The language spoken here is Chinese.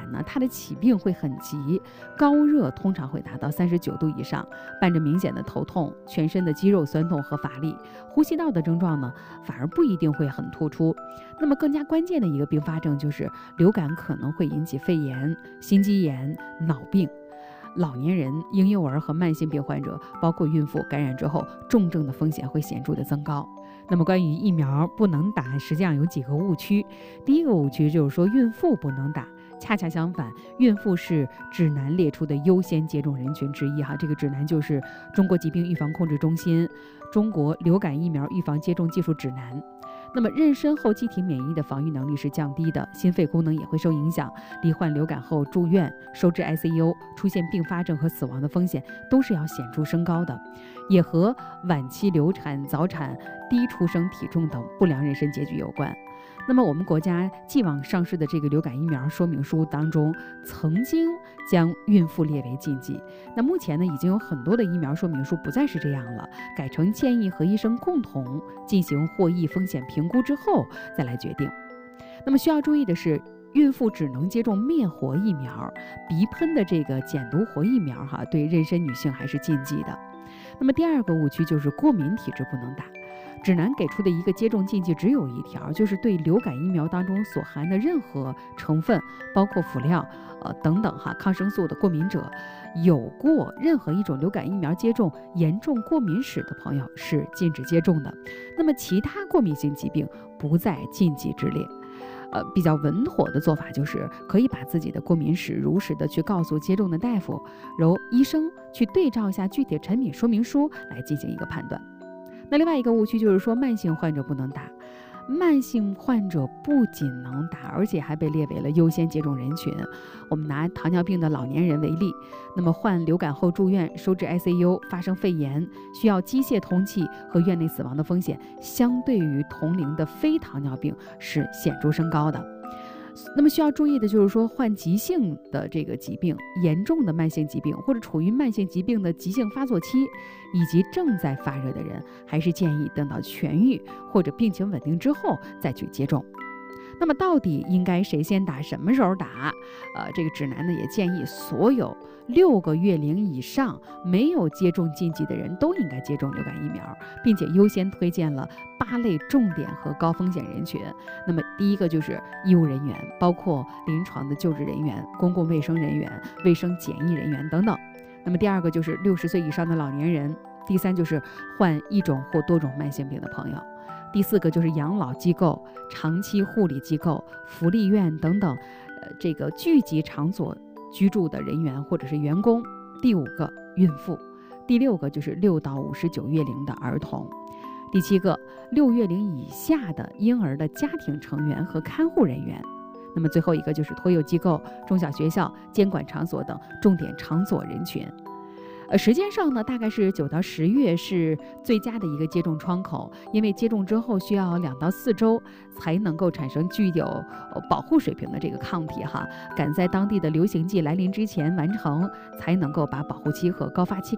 感呢，它的起病会很急，高热通常会达到39度以上，伴着明显的头痛、全身的肌肉酸痛和乏力。呼吸道的症状呢，反而不一定会很突出。那么更加关键的一个并发症就是流感可能会引起肺炎、心肌炎、脑病。老年人、婴幼儿和慢性病患者，包括孕妇感染之后，重症的风险会显著的增高。那么关于疫苗不能打，实际上有几个误区。第一个误区就是说孕妇不能打，恰恰相反，孕妇是指南列出的优先接种人群之一哈。这个指南就是中国疾病预防控制中心《中国流感疫苗预防接种技术指南》。那么妊娠后机体免疫的防御能力是降低的，心肺功能也会受影响，罹患流感后住院、收治 ICU、出现并发症和死亡的风险都是要显著升高的，也和晚期流产、早产、低出生体重等不良妊娠结局有关。那么我们国家既往上市的这个流感疫苗说明书当中，曾经将孕妇列为禁忌。那目前呢，已经有很多的疫苗说明书不再是这样了，改成建议和医生共同进行获益风险评估之后再来决定。那么需要注意的是，孕妇只能接种灭活疫苗，鼻喷的这个减毒活疫苗对妊娠女性还是禁忌的。那么第二个误区就是过敏体质不能打。指南给出的一个接种禁忌只有一条，就是对流感疫苗当中所含的任何成分，包括辅料等等抗生素的过敏者，有过任何一种流感疫苗接种严重过敏史的朋友是禁止接种的。那么其他过敏性疾病不在禁忌之列。比较稳妥的做法就是可以把自己的过敏史如实的去告诉接种的大夫，由医生去对照一下具体产品说明书来进行一个判断。那另外一个误区就是说慢性患者不能打。慢性患者不仅能打，而且还被列为了优先接种人群。我们拿糖尿病的老年人为例，那么患流感后住院、收治 ICU、发生肺炎、需要机械通气和院内死亡的风险，相对于同龄的非糖尿病是显著升高的。那么需要注意的就是说，患急性的这个疾病、严重的慢性疾病或者处于慢性疾病的急性发作期，以及正在发热的人，还是建议等到痊愈或者病情稳定之后再去接种。那么到底应该谁先打，什么时候打？这个指南呢也建议所有6个月龄以上没有接种禁忌的人都应该接种流感疫苗，并且优先推荐了8类重点和高风险人群。那么第一个就是医务人员，包括临床的救治人员、公共卫生人员、卫生检疫人员等等。那么第二个就是60岁以上的老年人。第三就是患一种或多种慢性病的朋友。第四个就是养老机构、长期护理机构、福利院等等，这个聚集场所居住的人员或者是员工。第5个孕妇。第6个就是6到59月龄的儿童。第7个6月龄以下的婴儿的家庭成员和看护人员。那么最后一个就是托幼机构、中小学校、监管场所等重点场所人群。时间上呢，大概是9到10月是最佳的一个接种窗口，因为接种之后需要2到4周才能够产生具有保护水平的这个抗体赶在当地的流行季来临之前完成，才能够把保护期和高发期